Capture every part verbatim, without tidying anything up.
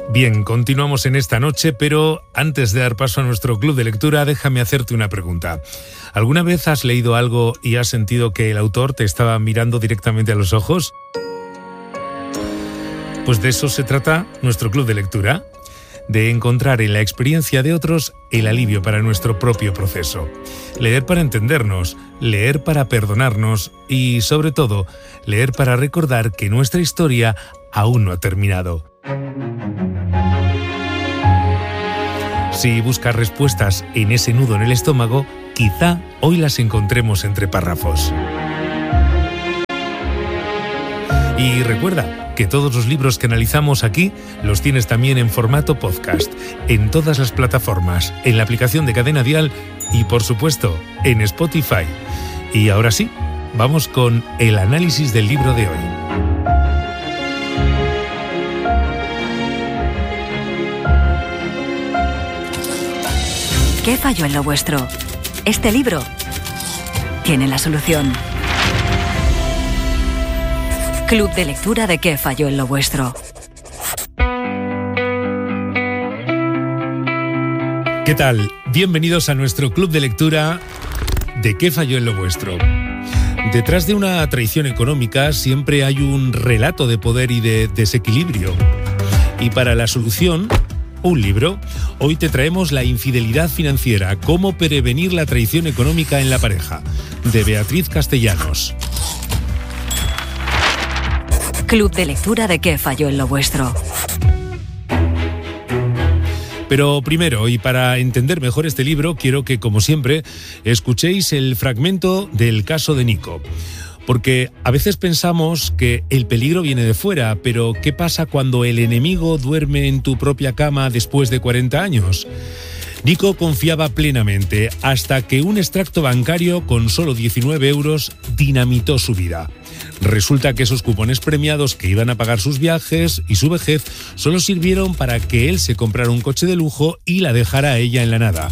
Bien, continuamos en esta noche, pero antes de dar paso a nuestro club de lectura, déjame hacerte una pregunta. ¿Alguna vez has leído algo y has sentido que el autor te estaba mirando directamente a los ojos? Pues de eso se trata nuestro club de lectura, de encontrar en la experiencia de otros el alivio para nuestro propio proceso. Leer para entendernos, leer para perdonarnos y, sobre todo, leer para recordar que nuestra historia aún no ha terminado. Si buscas respuestas en ese nudo en el estómago, quizá hoy las encontremos entre párrafos. Y recuerda que todos los libros que analizamos aquí los tienes también en formato podcast, en todas las plataformas, en la aplicación de Cadena Dial y, por supuesto, en Spotify. Y ahora sí, vamos con el análisis del libro de hoy. ¿Qué falló en lo vuestro? Este libro tiene la solución. Club de lectura de ¿Qué falló en lo vuestro? ¿Qué tal? Bienvenidos a nuestro club de lectura de ¿Qué falló en lo vuestro? Detrás de una traición económica siempre hay un relato de poder y de desequilibrio. Y para la solución, un libro. Hoy te traemos La infidelidad financiera, cómo prevenir la traición económica en la pareja, de Beatriz Castellanos. Club de lectura de ¿Qué falló en lo vuestro? Pero primero, y para entender mejor este libro, quiero que, como siempre, escuchéis el fragmento del caso de Nico. Porque a veces pensamos que el peligro viene de fuera, pero ¿qué pasa cuando el enemigo duerme en tu propia cama después de cuarenta años? Nico confiaba plenamente hasta que un extracto bancario con solo diecinueve euros dinamitó su vida. Resulta que esos cupones premiados que iban a pagar sus viajes y su vejez solo sirvieron para que él se comprara un coche de lujo y la dejara a ella en la nada.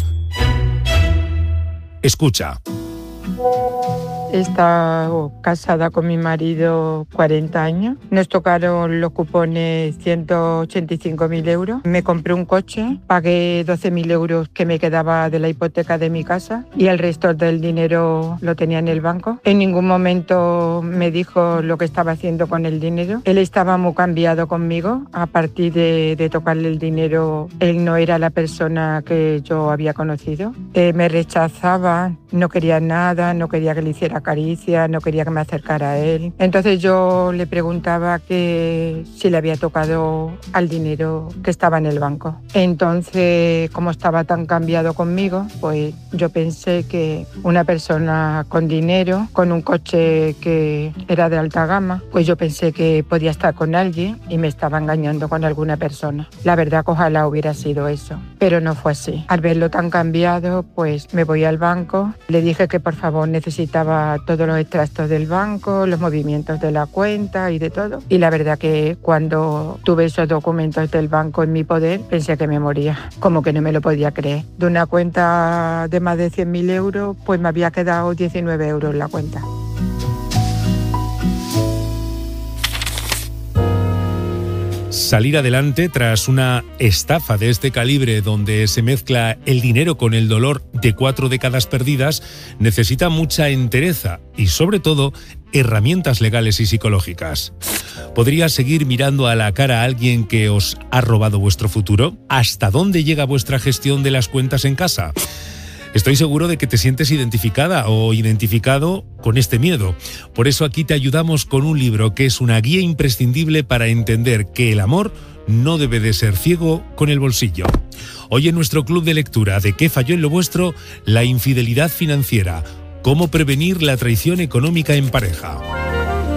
Escucha. He estado casada con mi marido cuarenta años. Nos tocaron los cupones ciento ochenta y cinco mil euros. Me compré un coche, pagué doce mil euros que me quedaba de la hipoteca de mi casa y el resto del dinero lo tenía en el banco. En ningún momento me dijo lo que estaba haciendo con el dinero. Él estaba muy cambiado conmigo. A partir de, de tocarle el dinero, él no era la persona que yo había conocido. Eh, me rechazaba, no quería nada, no quería que le hiciera caricia, no quería que me acercara a él. Entonces yo le preguntaba que si le había tocado al dinero que estaba en el banco. Entonces, como estaba tan cambiado conmigo, pues yo pensé que una persona con dinero, con un coche que era de alta gama, pues yo pensé que podía estar con alguien y me estaba engañando con alguna persona. La verdad que ojalá hubiera sido eso, pero no fue así. Al verlo tan cambiado, pues me voy al banco, le dije que por favor necesitaba todos los extractos del banco, los movimientos de la cuenta y de todo. Y la verdad que cuando tuve esos documentos del banco en mi poder, pensé que me moría. Como que no me lo podía creer. De una cuenta de más de cien mil euros, pues me había quedado diecinueve euros en la cuenta. Salir adelante tras una estafa de este calibre donde se mezcla el dinero con el dolor de cuatro décadas perdidas necesita mucha entereza y, sobre todo, herramientas legales y psicológicas. ¿Podría seguir mirando a la cara a alguien que os ha robado vuestro futuro? ¿Hasta dónde llega vuestra gestión de las cuentas en casa? Estoy seguro de que te sientes identificada o identificado con este miedo. Por eso aquí te ayudamos con un libro que es una guía imprescindible para entender que el amor no debe de ser ciego con el bolsillo. Hoy en nuestro club de lectura de ¿Qué falló en lo vuestro? La infidelidad financiera. ¿Cómo prevenir la traición económica en pareja?